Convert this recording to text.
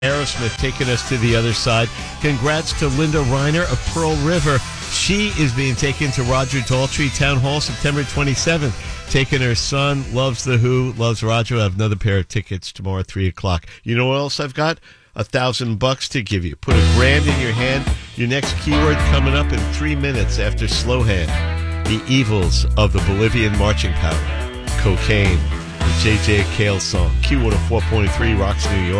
Aerosmith taking us to the other side. Congrats to Linda Reiner of Pearl River. She is being taken to Roger Daltrey Town Hall September 27th. Taking her son, loves The Who, loves Roger. I have another pair of tickets tomorrow at 3 o'clock. You know what else I've got? $1,000 to give you. Put $1,000 in your hand. Your next keyword coming up in 3 minutes after Slow Hand. The evils of the Bolivian marching powder. Cocaine. The J.J. Cale song. Q104.3 rocks New York.